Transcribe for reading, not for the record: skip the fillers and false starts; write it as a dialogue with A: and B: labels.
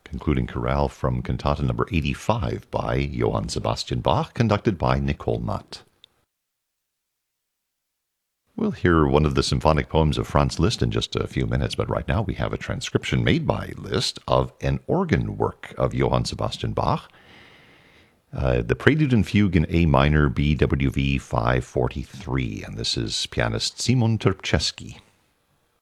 A: concluding chorale from Cantata number 85 by Johann Sebastian Bach, conducted by Nicole Matt. We'll hear one of the symphonic poems of Franz Liszt in just a few minutes, but right now we have a transcription made by Liszt of an organ work of Johann Sebastian Bach, the Prelude and Fugue in A minor, BWV 543, and this is pianist Simon Terpczewski.